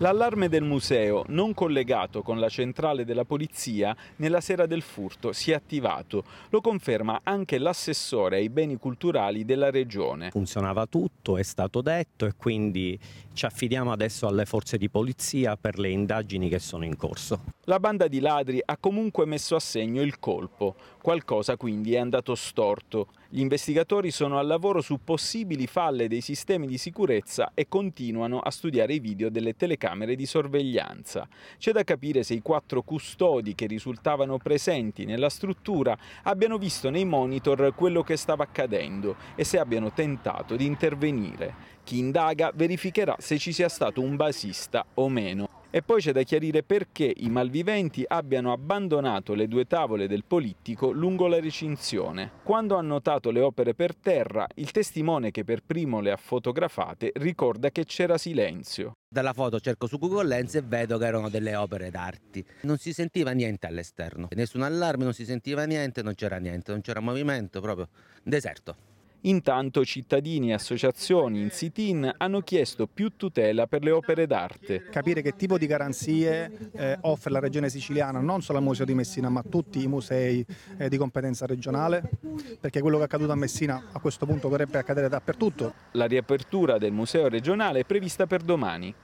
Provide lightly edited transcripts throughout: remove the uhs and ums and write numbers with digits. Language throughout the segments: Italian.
L'allarme del museo, non collegato con la centrale della polizia, nella sera del furto si è attivato. Lo conferma anche l'assessore ai beni culturali della regione. Funzionava tutto, è stato detto, e quindi ci affidiamo adesso alle forze di polizia per le indagini che sono in corso. La banda di ladri ha comunque messo a segno il colpo. Qualcosa quindi è andato storto. Gli investigatori sono al lavoro su possibili falle dei sistemi di sicurezza e continuano a studiare i video delle telecamere di sorveglianza. C'è da capire se i 4 custodi che risultavano presenti nella struttura abbiano visto nei monitor quello che stava accadendo e se abbiano tentato di intervenire. Chi indaga verificherà se ci sia stato un basista o meno. E poi c'è da chiarire perché i malviventi abbiano abbandonato le 2 tavole del polittico lungo la recinzione. Quando ha notato le opere per terra, il testimone che per primo le ha fotografate ricorda che c'era silenzio. Dalla foto cerco su Google Lens e vedo che erano delle opere d'arte. Non si sentiva niente all'esterno, nessun allarme, non si sentiva niente, non c'era movimento, proprio deserto. Intanto cittadini e associazioni in sit-in hanno chiesto più tutela per le opere d'arte. Capire che tipo di garanzie offre la regione siciliana, non solo al Museo di Messina ma a tutti i musei di competenza regionale, perché quello che è accaduto a Messina a questo punto dovrebbe accadere dappertutto. La riapertura del museo regionale è prevista per domani.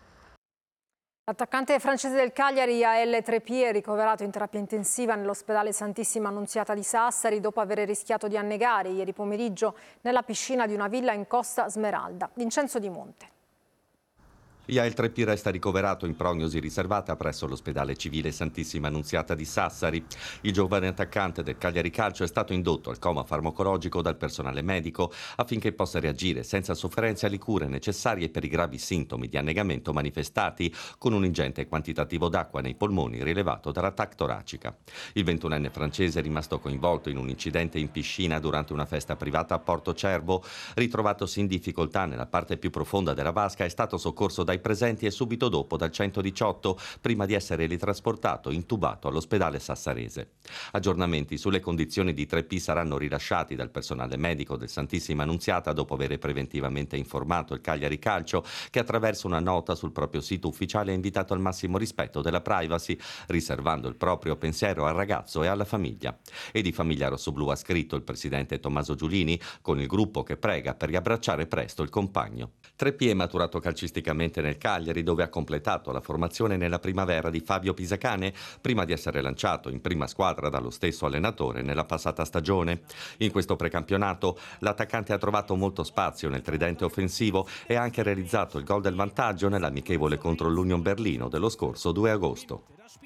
L'attaccante francese del Cagliari, A.L. Treppier, è ricoverato in terapia intensiva nell'ospedale Santissima Annunziata di Sassari dopo aver rischiato di annegare ieri pomeriggio nella piscina di una villa in Costa Smeralda. Vincenzo Di Monte. Yael Treppi resta ricoverato in prognosi riservata presso l'ospedale civile Santissima Annunziata di Sassari. Il giovane attaccante del Cagliari Calcio è stato indotto al coma farmacologico dal personale medico affinché possa reagire senza sofferenze alle cure necessarie per i gravi sintomi di annegamento manifestati con un ingente quantitativo d'acqua nei polmoni rilevato dalla TAC toracica. Il 21enne francese è rimasto coinvolto in un incidente in piscina durante una festa privata a Porto Cervo. Ritrovatosi in difficoltà nella parte più profonda della vasca, è stato soccorso dai presenti e subito dopo dal 118 prima di essere ritrasportato intubato all'ospedale sassarese. Aggiornamenti sulle condizioni di Treppi saranno rilasciati dal personale medico del Santissima Annunziata dopo aver preventivamente informato il Cagliari Calcio, che attraverso una nota sul proprio sito ufficiale ha invitato al massimo rispetto della privacy, riservando il proprio pensiero al ragazzo e alla famiglia. E di Famiglia Rossoblu ha scritto il presidente Tommaso Giulini, con il gruppo che prega per riabbracciare presto il compagno. Treppi è maturato calcisticamente nel Cagliari, dove ha completato la formazione nella primavera di Fabio Pisacane, prima di essere lanciato in prima squadra dallo stesso allenatore nella passata stagione. In questo precampionato l'attaccante ha trovato molto spazio nel tridente offensivo e ha anche realizzato il gol del vantaggio nell'amichevole contro l'Union Berlino dello scorso 2 agosto.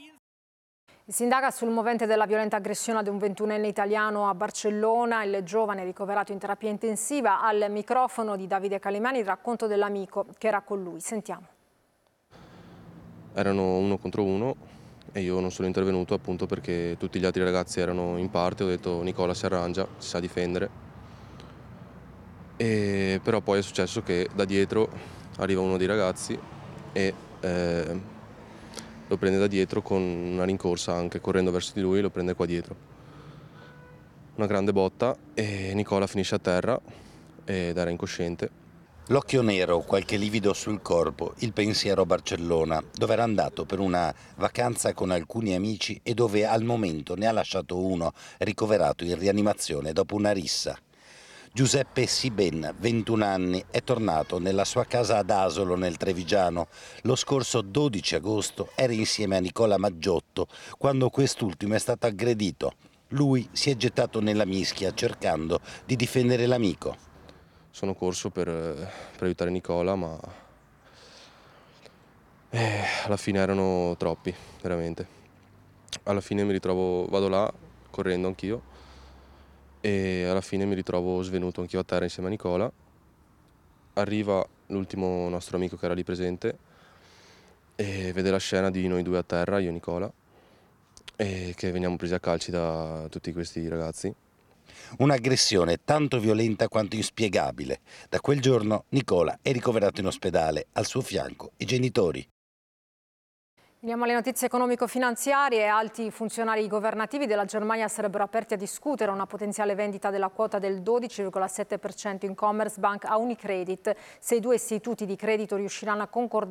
Si indaga sul movente della violenta aggressione ad un 21enne italiano a Barcellona. Il giovane ricoverato in terapia intensiva. Al microfono di Davide Calimani il racconto dell'amico che era con lui. Sentiamo. Erano 1 contro 1 e io non sono intervenuto appunto perché tutti gli altri ragazzi erano in parte. Ho detto Nicola si arrangia, si sa difendere. Però poi è successo che da dietro arriva uno dei ragazzi e lo prende da dietro con una rincorsa, anche correndo verso di lui, lo prende qua dietro. Una grande botta e Nicola finisce a terra ed era incosciente. L'occhio nero, qualche livido sul corpo, il pensiero a Barcellona, dove era andato per una vacanza con alcuni amici e dove al momento ne ha lasciato uno ricoverato in rianimazione dopo una rissa. Giuseppe Siben, 21 anni, è tornato nella sua casa ad Asolo, nel Trevigiano. Lo scorso 12 agosto era insieme a Nicola Maggiotto quando quest'ultimo è stato aggredito. Lui si è gettato nella mischia cercando di difendere l'amico. Sono corso per aiutare Nicola, ma alla fine erano troppi, veramente. Alla fine mi ritrovo, vado là correndo anch'io. E alla fine mi ritrovo svenuto anch'io a terra insieme a Nicola. Arriva l'ultimo nostro amico che era lì presente e vede la scena di noi due a terra, io e Nicola, e che veniamo presi a calci da tutti questi ragazzi. Un'aggressione tanto violenta quanto inspiegabile. Da quel giorno Nicola è ricoverato in ospedale, al suo fianco i genitori. Andiamo alle notizie economico-finanziarie. Alti funzionari governativi della Germania sarebbero aperti a discutere una potenziale vendita della quota del 12,7% in Commerzbank a Unicredit, se i 2 istituti di credito riusciranno a concordare